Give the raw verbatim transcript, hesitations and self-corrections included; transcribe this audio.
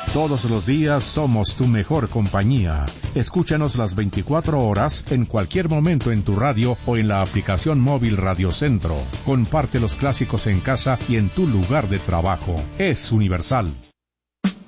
Todos los días somos tu mejor compañía. Escúchanos las veinticuatro horas, en cualquier momento en tu radio o en la aplicación móvil Radio Centro. Comparte los clásicos en casa y en tu lugar de trabajo. Es Universal.